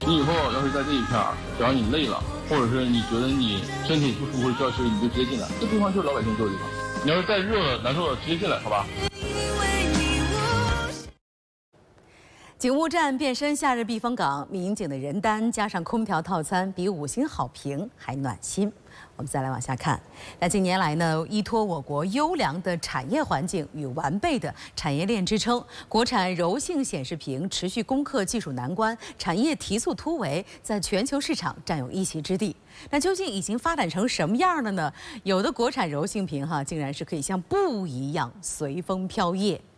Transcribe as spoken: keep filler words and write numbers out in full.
你以后要是在这一片儿，只要你累了，或者是你觉得你身体不舒服需要休息，你就直接进来。这地方就是老百姓住的地方。你要是再热了、难受了，直接进来，好吧？ 警务站变身夏日避风港，民警的人单加上空调套餐，比五星好评还暖心。我们再来往下看，那近年来呢，依托我国优良的产业环境与完备的产业链支撑，国产柔性显示屏持续攻克技术难关，产业提速突围，在全球市场占有一席之地。那究竟已经发展成什么样了呢？有的国产柔性屏哈，竟然是可以像布一样随风飘曳。